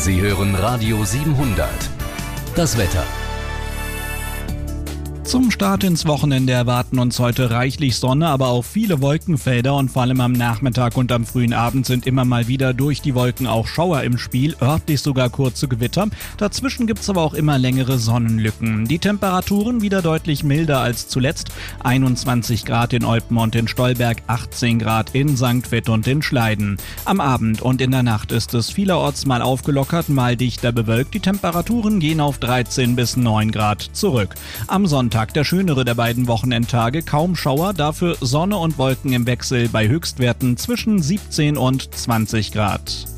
Sie hören Radio 700. Das Wetter. Zum Start ins Wochenende erwarten uns heute reichlich Sonne, aber auch viele Wolkenfelder und vor allem am Nachmittag und am frühen Abend sind immer mal wieder durch die Wolken auch Schauer im Spiel, örtlich sogar kurze Gewitter. Dazwischen gibt's aber auch immer längere Sonnenlücken. Die Temperaturen wieder deutlich milder als zuletzt. 21 Grad in Eupen und in Stolberg, 18 Grad in St. Vith und in Schleiden. Am Abend und in der Nacht ist es vielerorts mal aufgelockert, mal dichter bewölkt. Die Temperaturen gehen auf 13 bis 9 Grad zurück. Am Sonntag der schönere der beiden Wochenendtage, kaum Schauer, dafür Sonne und Wolken im Wechsel bei Höchstwerten zwischen 17 und 20 Grad.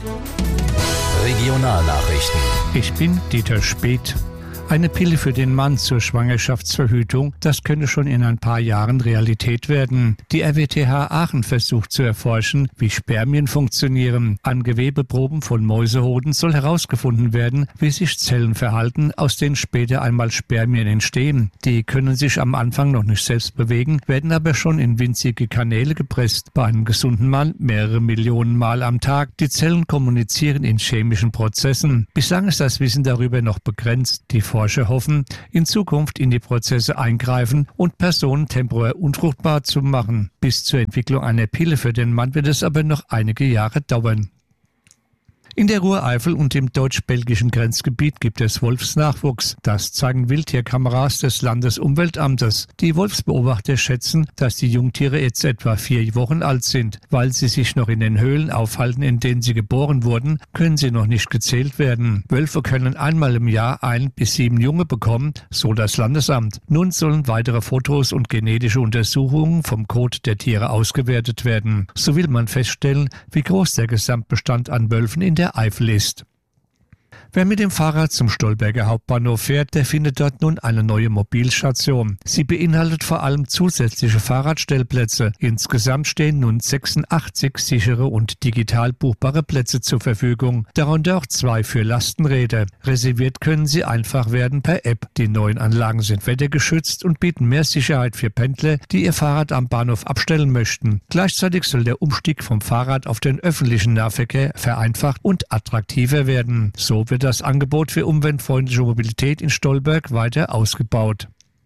Regionalnachrichten. Ich bin Dieter Speth. Eine Pille für den Mann zur Schwangerschaftsverhütung, das könnte schon in ein paar Jahren Realität werden. Die RWTH Aachen versucht zu erforschen, wie Spermien funktionieren. An Gewebeproben von Mäusehoden soll herausgefunden werden, wie sich Zellen verhalten, aus denen später einmal Spermien entstehen. Die können sich am Anfang noch nicht selbst bewegen, werden aber schon in winzige Kanäle gepresst. Bei einem gesunden Mann mehrere Millionen Mal am Tag. Die Zellen kommunizieren in chemischen Prozessen. Bislang ist das Wissen darüber noch begrenzt. Die Forscher hoffen, in Zukunft in die Prozesse eingreifen und Personen temporär unfruchtbar zu machen. Bis zur Entwicklung einer Pille für den Mann wird es aber noch einige Jahre dauern. In der Ruhr-Eifel und im deutsch-belgischen Grenzgebiet gibt es Wolfsnachwuchs. Das zeigen Wildtierkameras des Landesumweltamtes. Die Wolfsbeobachter schätzen, dass die Jungtiere jetzt etwa 4 Wochen alt sind. Weil sie sich noch in den Höhlen aufhalten, in denen sie geboren wurden, können sie noch nicht gezählt werden. Wölfe können einmal im Jahr 1 bis 7 Junge bekommen, so das Landesamt. Nun sollen weitere Fotos und genetische Untersuchungen vom Kot der Tiere ausgewertet werden. So will man feststellen, wie groß der Gesamtbestand an Wölfen in der Eifel ist. Wer mit dem Fahrrad zum Stolberger Hauptbahnhof fährt, der findet dort nun eine neue Mobilstation. Sie beinhaltet vor allem zusätzliche Fahrradstellplätze. Insgesamt stehen nun 86 sichere und digital buchbare Plätze zur Verfügung, darunter auch 2 für Lastenräder. Reserviert können sie einfach werden per App. Die neuen Anlagen sind wettergeschützt und bieten mehr Sicherheit für Pendler, die ihr Fahrrad am Bahnhof abstellen möchten. Gleichzeitig soll der Umstieg vom Fahrrad auf den öffentlichen Nahverkehr vereinfacht und attraktiver werden. So wird das Angebot für umweltfreundliche Mobilität in Stolberg weiter ausgebaut.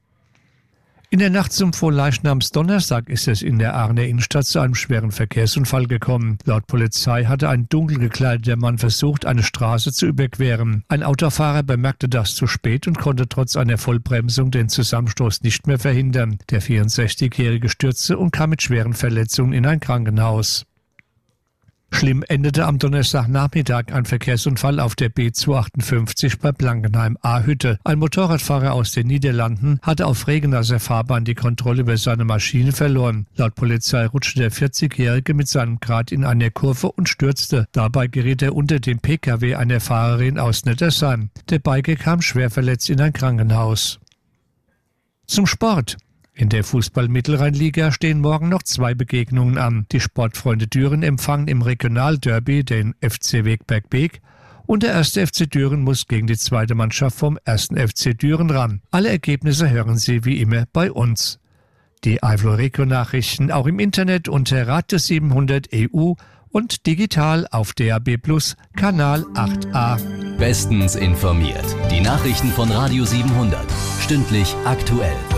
In der Nacht zum Fronleichnamsdonnerstag ist es in der Aachener Innenstadt zu einem schweren Verkehrsunfall gekommen. Laut Polizei hatte ein dunkel gekleideter Mann versucht, eine Straße zu überqueren. Ein Autofahrer bemerkte das zu spät und konnte trotz einer Vollbremsung den Zusammenstoß nicht mehr verhindern. Der 64-Jährige stürzte und kam mit schweren Verletzungen in ein Krankenhaus. Schlimm endete am Donnerstagnachmittag ein Verkehrsunfall auf der B258 bei Blankenheim-Ahütte. Ein Motorradfahrer aus den Niederlanden hatte auf Regenasser Fahrbahn die Kontrolle über seine Maschine verloren. Laut Polizei rutschte der 40-Jährige mit seinem Kart in eine Kurve und stürzte. Dabei geriet er unter dem Pkw einer Fahrerin aus Nettersheim. Der Biker kam schwer verletzt in ein Krankenhaus. Zum Sport. In der Fußball-Mittelrheinliga stehen morgen noch 2 Begegnungen an. Die Sportfreunde Düren empfangen im Regionalderby den FC Wegberg-Beek und der 1. FC Düren muss gegen die zweite Mannschaft vom 1. FC Düren ran. Alle Ergebnisse hören Sie wie immer bei uns. Die Eifel-Region-Nachrichten auch im Internet unter Radio 700 EU und digital auf DAB+ Kanal 8a. Bestens informiert. Die Nachrichten von Radio 700. Stündlich aktuell.